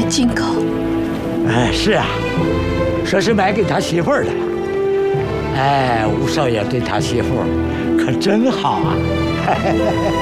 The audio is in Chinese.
金狗。 哎，是啊，说是买给他媳妇儿的。哎，吴少爷对他媳妇儿可真好啊。